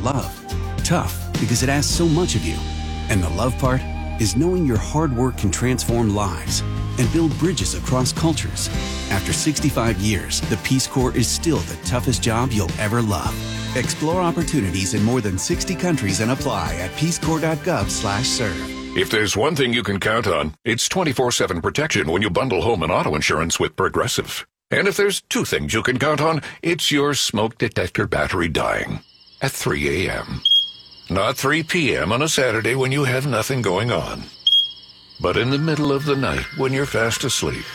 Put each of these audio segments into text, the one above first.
love. Tough because it asks so much of you. And the love part is knowing your hard work can transform lives and build bridges across cultures. After 65 years, the Peace Corps is still the toughest job you'll ever love. Explore opportunities in more than 60 countries and apply at peacecorps.gov/serve. If there's one thing you can count on, it's 24/7 protection when you bundle home and auto insurance with Progressive. And if there's two things you can count on, it's your smoke detector battery dying at 3 a.m. Not 3 p.m. on a Saturday when you have nothing going on, but in the middle of the night when you're fast asleep.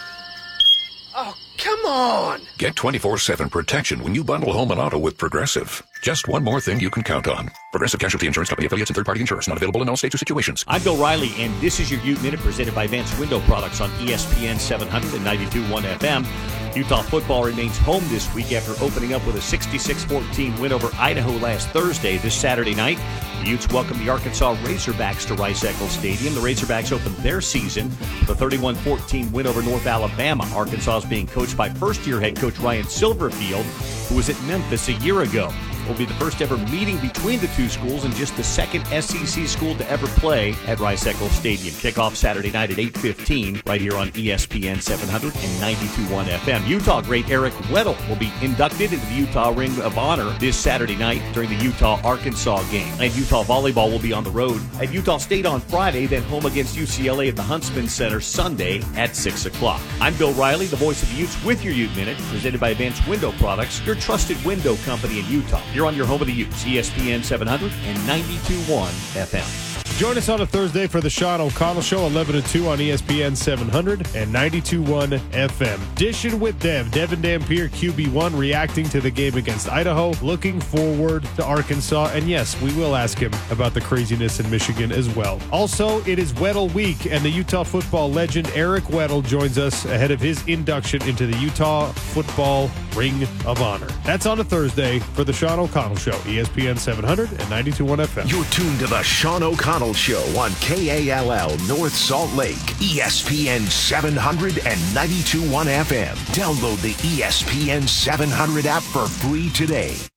Oh, come on! Get 24/7 protection when you bundle home and auto with Progressive. Just one more thing you can count on. Progressive Casualty Insurance Company, affiliates, and third-party insurance. Not available in all states or situations. I'm Bill Riley, and this is your Ute Minute presented by Advanced Window Products on ESPN 700 and 92.1 FM. Utah football remains home this week after opening up with a 66-14 win over Idaho last Thursday. This Saturday night, the Utes welcome the Arkansas Razorbacks to Rice-Eccles Stadium. The Razorbacks opened their season with a 31-14 win over North Alabama. Arkansas is being coached by first-year head coach Ryan Silverfield, who was at Memphis a year ago. It will be the first ever meeting between the two schools and just the second SEC school to ever play at Rice-Eccles Stadium. Kickoff Saturday night at 8:15 right here on ESPN 700 and 92.1 FM. Utah great Eric Weddle will be inducted into the Utah Ring of Honor this Saturday night during the Utah-Arkansas game. And Utah volleyball will be on the road at Utah State on Friday, then home against UCLA at the Huntsman Center Sunday at 6 o'clock. I'm Bill Riley, the voice of the Utes, with your Ute Minute, presented by Advanced Window Products, your trusted window company in Utah. You're on your home of the Utes, ESPN 700 and 92.1 FM. Join us on a Thursday for the Sean O'Connell Show, 11 to 2 on ESPN 700 and 92.1 FM. Dishing with Dev. Devin Dampier, QB1, reacting to the game against Idaho, looking forward to Arkansas. And yes, we will ask him about the craziness in Michigan as well. Also, it is Weddle Week, and the Utah football legend Eric Weddle joins us ahead of his induction into the Utah Football Ring of Honor. That's on a Thursday for the Sean O'Connell Show, ESPN 700 and 92.1 FM. You're tuned to the Sean O'Connell Show on KALL North Salt Lake, ESPN 700 and 92.1 FM. Download the ESPN 700 app for free today.